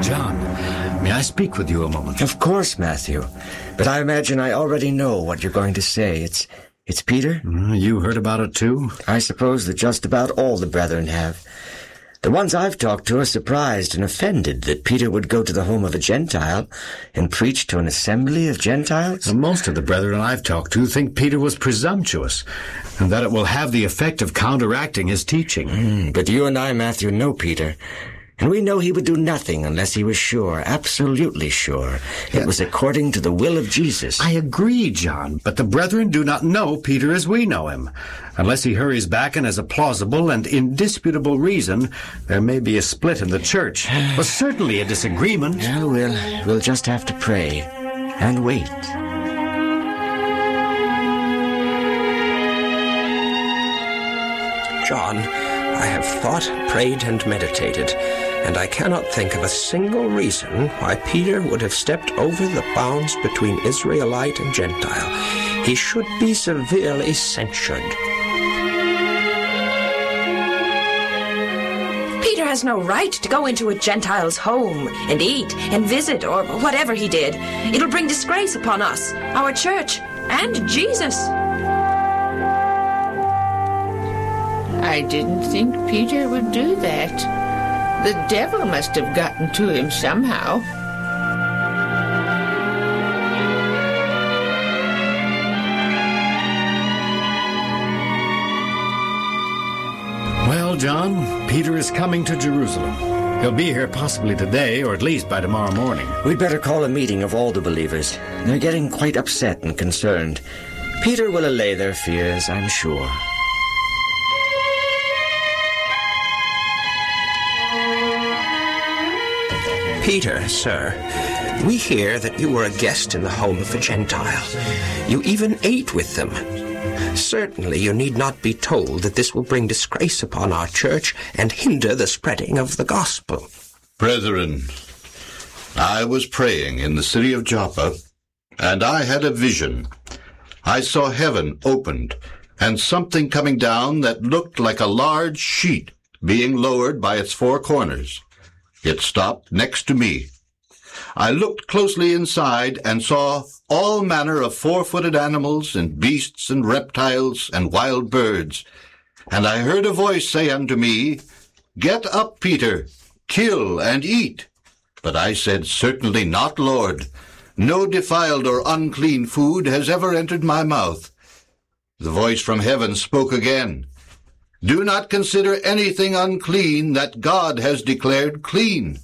John, may I speak with you a moment? Of course, Matthew. But I imagine I already know what you're going to say. It's Peter? You heard about it too? I suppose that just about all the brethren have. The ones I've talked to are surprised and offended that Peter would go to the home of a Gentile and preach to an assembly of Gentiles. And most of the brethren I've talked to think Peter was presumptuous, and that it will have the effect of counteracting his teaching. But you and I, Matthew, know Peter. And we know he would do nothing unless he was sure, absolutely sure, it was according to the will of Jesus. I agree, John, but the brethren do not know Peter as we know him. Unless he hurries back and has a plausible and indisputable reason, there may be a split in the church, but certainly a disagreement. Well, we'll just have to pray and wait. John, I have thought, prayed, and meditated, and I cannot think of a single reason why Peter would have stepped over the bounds between Israelite and Gentile. He should be severely censured. Peter has no right to go into a Gentile's home and eat and visit or whatever he did. It'll bring disgrace upon us, our church, and Jesus. I didn't think Peter would do that. The devil must have gotten to him somehow. Well, John, Peter is coming to Jerusalem. He'll be here possibly today, or at least by tomorrow morning. We'd better call a meeting of all the believers. They're getting quite upset and concerned. Peter will allay their fears, I'm sure. Peter, sir, we hear that you were a guest in the home of a Gentile. You even ate with them. Certainly you need not be told that this will bring disgrace upon our church and hinder the spreading of the gospel. Brethren, I was praying in the city of Joppa, and I had a vision. I saw heaven opened, and something coming down that looked like a large sheet being lowered by its four corners. It stopped next to me. I looked closely inside and saw all manner of four-footed animals and beasts and reptiles and wild birds. And I heard a voice say unto me, Get up, Peter, kill and eat. But I said, Certainly not, Lord. No defiled or unclean food has ever entered my mouth. The voice from heaven spoke again. Do not consider anything unclean that God has declared clean.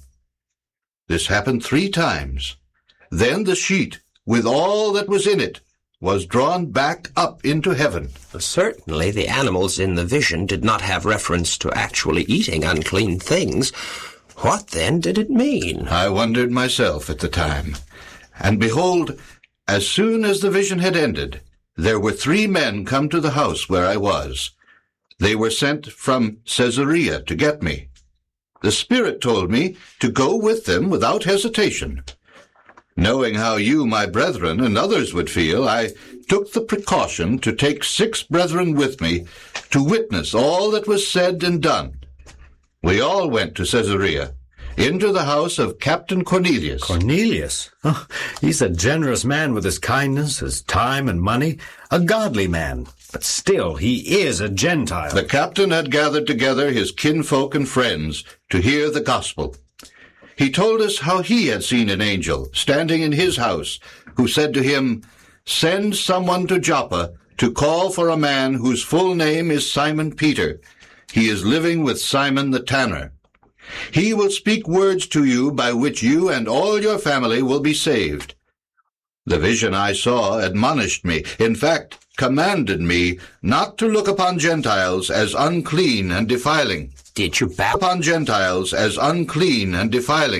This happened 3 times. Then the sheet, with all that was in it, was drawn back up into heaven. Certainly the animals in the vision did not have reference to actually eating unclean things. What then did it mean? I wondered myself at the time. And behold, as soon as the vision had ended, there were 3 men come to the house where I was. They were sent from Caesarea to get me. The Spirit told me to go with them without hesitation. Knowing how you, my brethren, and others would feel, I took the precaution to take 6 brethren with me to witness all that was said and done. We all went to Caesarea, into the house of Captain Cornelius. Cornelius? Oh, he's a generous man with his kindness, his time and money, a godly man. But still, he is a Gentile. The captain had gathered together his kinfolk and friends to hear the gospel. He told us how he had seen an angel standing in his house, who said to him, Send someone to Joppa to call for a man whose full name is Simon Peter. He is living with Simon the tanner. He will speak words to you by which you and all your family will be saved. The vision I saw admonished me, in fact, commanded me not to look upon Gentiles as unclean and defiling. Did you bow upon Gentiles as unclean and defiling?